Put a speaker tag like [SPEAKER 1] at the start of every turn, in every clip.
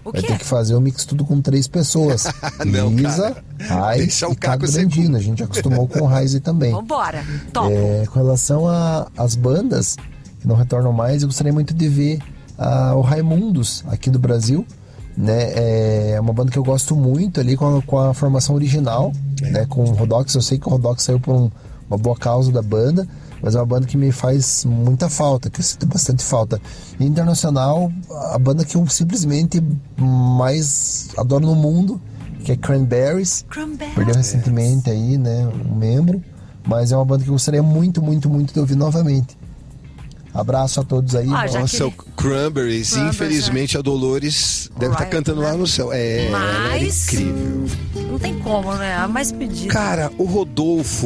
[SPEAKER 1] Vai ter que fazer o mix tudo com 3 pessoas.
[SPEAKER 2] Não,
[SPEAKER 1] Lisa, Raiz e Caco Grandino. A gente acostumou com o Raiz também.
[SPEAKER 3] Vambora, top.
[SPEAKER 1] Com relação às bandas que não retornam mais, eu gostaria muito de ver o Raimundos aqui do Brasil, né? É uma banda que eu gosto muito ali com a formação original, né? Com o Rodox. Eu sei que o Rodox saiu por uma boa causa da banda, mas é uma banda que me faz muita falta, que eu sinto bastante falta. E internacional, a banda que eu simplesmente mais adoro no mundo, que é Cranberries. Perdeu recentemente aí, né, um membro, mas é uma banda que eu gostaria muito, muito, muito de ouvir novamente. Abraço a todos aí.
[SPEAKER 2] Nossa, o Cranberries, infelizmente a Dolores deve estar cantando lá no céu. Ela é incrível.
[SPEAKER 3] Não tem como, né? A mais pedida.
[SPEAKER 2] Cara, o Rodolfo.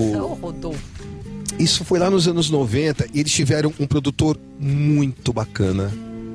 [SPEAKER 2] Isso foi lá nos anos 90 e eles tiveram um produtor muito bacana.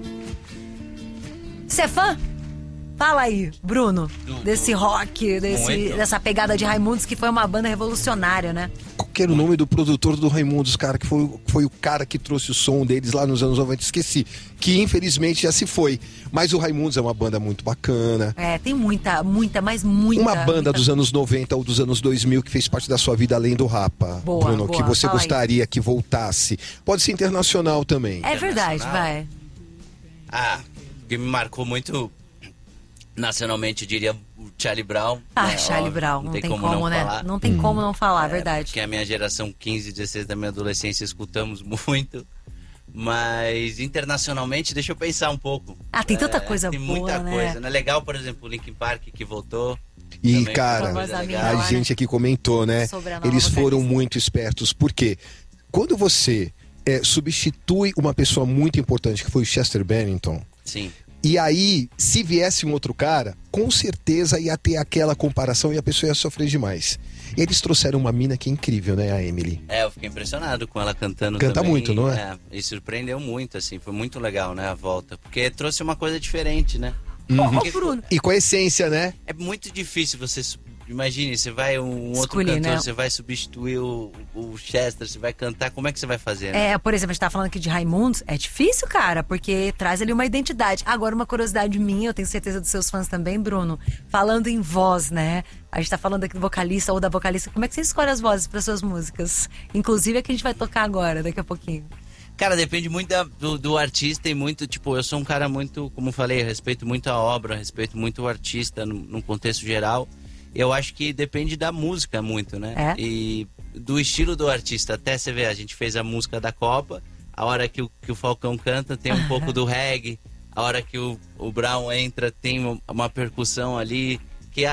[SPEAKER 3] Você é fã? Fala aí, Bruno, desse rock, dessa pegada de Raimundos, que foi uma banda revolucionária, né?
[SPEAKER 2] Qual que era o nome do produtor do Raimundos, cara? Que foi o cara que trouxe o som deles lá nos anos 90, esqueci. Que infelizmente já se foi. Mas o Raimundos é uma banda muito bacana.
[SPEAKER 3] Tem muita, mas muita.
[SPEAKER 2] Uma banda dos anos 90 ou dos anos 2000 que fez parte da sua vida além do Rapa, Bruno, que você gostaria que voltasse. Pode ser internacional também.
[SPEAKER 3] É verdade, vai.
[SPEAKER 4] O que me marcou muito nacionalmente, eu diria o Charlie Brown.
[SPEAKER 3] Charlie Brown, não tem como, né?
[SPEAKER 4] Falar.
[SPEAKER 3] Não tem como não falar, verdade.
[SPEAKER 4] Porque a minha geração 15, 16 da minha adolescência escutamos muito. Mas internacionalmente, deixa eu pensar um pouco.
[SPEAKER 3] Tem tanta coisa
[SPEAKER 4] tem
[SPEAKER 3] boa,
[SPEAKER 4] muita
[SPEAKER 3] né?
[SPEAKER 4] coisa, né? Legal, por exemplo, o Linkin Park que voltou.
[SPEAKER 2] E,
[SPEAKER 4] também,
[SPEAKER 2] cara, a gente aqui comentou, né? Eles foram muito espertos. Por quê? Quando você substitui uma pessoa muito importante, que foi o Chester Bennington.
[SPEAKER 4] Sim.
[SPEAKER 2] E aí, se viesse um outro cara, com certeza ia ter aquela comparação e a pessoa ia sofrer demais. E eles trouxeram uma mina que é incrível, né, a Emily?
[SPEAKER 4] Eu fiquei impressionado com ela cantando
[SPEAKER 2] também. Canta muito, não é?
[SPEAKER 4] E surpreendeu muito, assim, foi muito legal, né, a volta. Porque trouxe uma coisa diferente, né?
[SPEAKER 3] Bruno.
[SPEAKER 2] E com a essência, né?
[SPEAKER 4] É muito difícil você... Imagine, você vai outro cantor, né? Você vai substituir o Chester, você vai cantar, como é que você vai fazer, né?
[SPEAKER 3] Por exemplo, a gente tá falando aqui de Raimundos, é difícil, cara, porque traz ali uma identidade. Agora, uma curiosidade minha, eu tenho certeza dos seus fãs também, Bruno, falando em voz, né? A gente tá falando aqui do vocalista ou da vocalista, como é que você escolhe as vozes para suas músicas? Inclusive a que a gente vai tocar agora, daqui a pouquinho.
[SPEAKER 4] Cara, depende muito do artista e muito, tipo, eu sou um cara muito, como falei, eu respeito muito a obra, respeito muito o artista no contexto geral. Eu acho que depende da música muito, né? E do estilo do artista. Até você ver, a gente fez a música da Copa, a hora que o Falcão canta tem um pouco do reggae, a hora que o Brown entra tem uma percussão ali que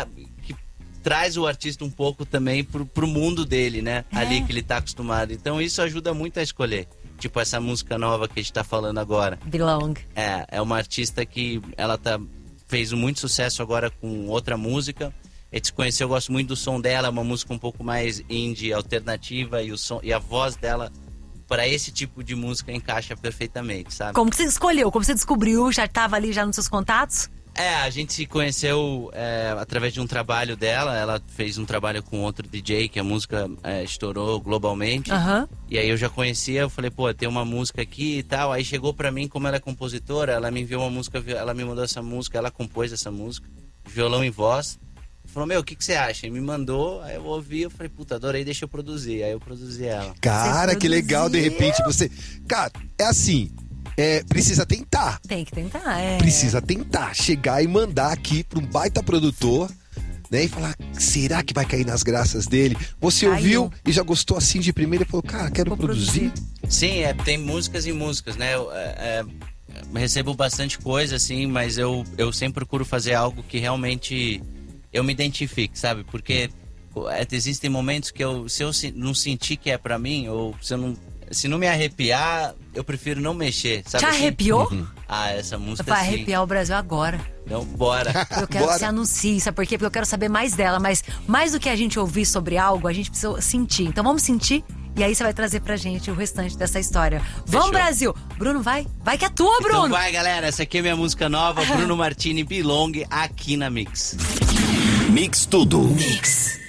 [SPEAKER 4] traz o artista um pouco também pro mundo dele, né? Ali que ele tá acostumado. Então isso ajuda muito a escolher. Tipo essa música nova que a gente tá falando agora.
[SPEAKER 3] Belong.
[SPEAKER 4] É uma artista que ela fez muito sucesso agora com outra música. A gente se conheceu, eu gosto muito do som dela, é uma música um pouco mais indie, alternativa, e a voz dela, para esse tipo de música, encaixa perfeitamente, sabe?
[SPEAKER 3] Como que você escolheu? Como você descobriu? Já estava ali já nos seus contatos?
[SPEAKER 4] A gente se conheceu através de um trabalho dela. Ela fez um trabalho com outro DJ, que a música estourou globalmente. E aí eu já conhecia, eu falei, tem uma música aqui e tal. Aí chegou pra mim, como ela é compositora, ela me enviou uma música, ela me mandou essa música, ela compôs essa música, violão e voz. Falou, o que você acha? E me mandou, aí eu ouvi, eu falei, adorei, deixa eu produzir. Aí eu produzi ela.
[SPEAKER 2] Cara, que legal, de repente você... Cara, é assim, precisa tentar.
[SPEAKER 3] Tem que tentar,
[SPEAKER 2] Precisa tentar, chegar e mandar aqui para um baita produtor, né? E falar, será que vai cair nas graças dele? Você ouviu e já gostou assim de primeira e falou, cara, quero produzir.
[SPEAKER 4] Sim, tem músicas e músicas, né? Recebo bastante coisa, assim, mas eu sempre procuro fazer algo que realmente... eu me identifique, sabe? Porque existem momentos que se eu não sentir que é pra mim, ou se não me arrepiar, eu prefiro não mexer, sabe?
[SPEAKER 3] Te arrepiou?
[SPEAKER 4] Essa música
[SPEAKER 3] vai arrepiar o Brasil agora.
[SPEAKER 4] Então, bora.
[SPEAKER 3] Eu quero que você anuncie, sabe por quê? Porque eu quero saber mais dela, mas mais do que a gente ouvir sobre algo, a gente precisa sentir. Então vamos sentir, e aí você vai trazer pra gente o restante dessa história. Vamos, Brasil! Bruno, vai que é tua, Bruno!
[SPEAKER 4] Então vai, galera, essa aqui é minha música nova, Bruno Martini, Belong, aqui na Mix.
[SPEAKER 5] Mix tudo.
[SPEAKER 3] Mix.